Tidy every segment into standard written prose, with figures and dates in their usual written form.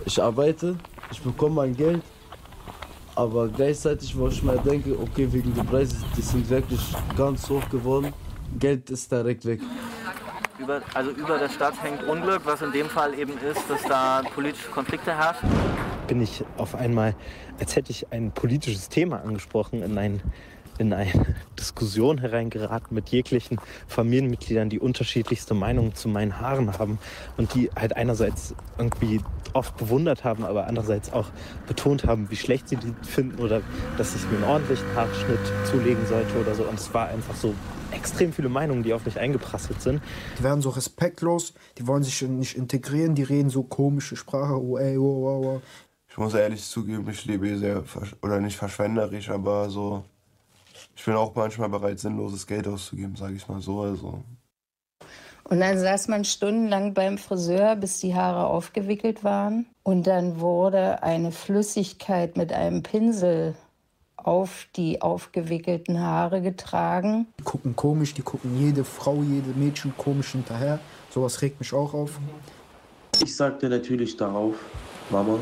Ich arbeite, ich bekomme mein Geld, aber gleichzeitig, wo ich mir denke, okay, wegen der Preise, die sind wirklich ganz hoch geworden, Geld ist direkt weg. Über der Stadt hängt Unglück, was in dem Fall eben ist, dass da politische Konflikte herrschen. Bin ich auf einmal, als hätte ich ein politisches Thema angesprochen, in eine Diskussion hereingeraten mit jeglichen Familienmitgliedern, die unterschiedlichste Meinungen zu meinen Haaren haben und die halt einerseits irgendwie oft bewundert haben, aber andererseits auch betont haben, wie schlecht sie die finden oder dass ich mir einen ordentlichen Haarschnitt zulegen sollte oder so. Und es war einfach so extrem viele Meinungen, die auf mich eingeprasselt sind. Die werden so respektlos, die wollen sich nicht integrieren, die reden so komische Sprache. Oh, ey, oh, oh, oh. Ich muss ehrlich zugeben, ich lebe hier sehr, oder nicht verschwenderisch, aber so, ich bin auch manchmal bereit, sinnloses Geld auszugeben, sage ich mal so. Also. Und dann saß man stundenlang beim Friseur, bis die Haare aufgewickelt waren. Und dann wurde eine Flüssigkeit mit einem Pinsel auf die aufgewickelten Haare getragen. Die gucken komisch, die gucken jede Frau, jede Mädchen komisch hinterher. Sowas regt mich auch auf. Ich sagte natürlich darauf, Mama,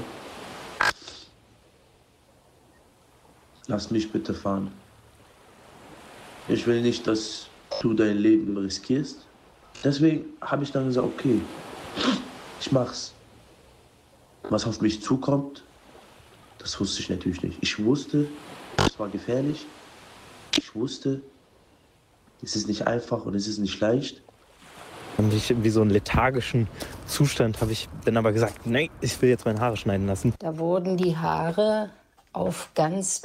lass mich bitte fahren. Ich will nicht, dass du dein Leben riskierst. Deswegen habe ich dann gesagt, okay, ich mach's. Was auf mich zukommt, das wusste ich natürlich nicht. Ich wusste, es war gefährlich. Ich wusste, es ist nicht einfach und es ist nicht leicht. Wie so einen lethargischen Zustand habe ich dann aber gesagt, nein, ich will jetzt meine Haare schneiden lassen. Da wurden die Haare auf ganz